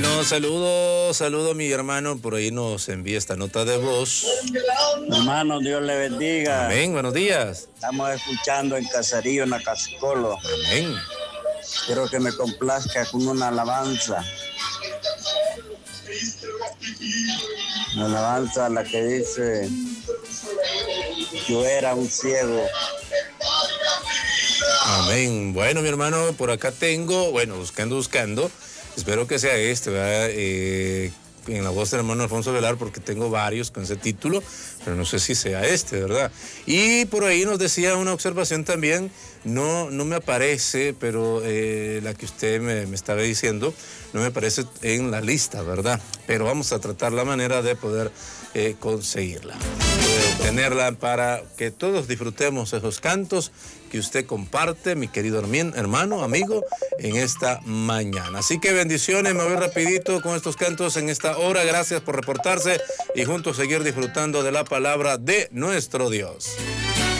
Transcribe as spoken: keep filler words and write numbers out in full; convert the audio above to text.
Bueno, saludo, saludo a mi hermano, por ahí nos envía esta nota de voz. Hermano, Dios le bendiga. Amén, buenos días. Estamos escuchando en Caserío, en Nacascolo. Amén. Quiero que me complazca con una alabanza. Una alabanza, la que dice: yo era un ciego. Amén. Bueno, mi hermano, por acá tengo, bueno, buscando, buscando. Espero que sea este, ¿verdad? Eh, en la voz del hermano Alfonso Velar, porque tengo varios con ese título, pero no sé si sea este, ¿verdad? Y por ahí nos decía una observación también, no, no me aparece, pero eh, la que usted me, me estaba diciendo, no me aparece en la lista, ¿verdad? Pero vamos a tratar la manera de poder eh, conseguirla, de obtenerla para que todos disfrutemos esos cantos que usted comparte, mi querido hermano, amigo, en esta mañana. Así que bendiciones, me voy rapidito con estos cantos en esta hora. Gracias por reportarse y juntos seguir disfrutando de la palabra de nuestro Dios.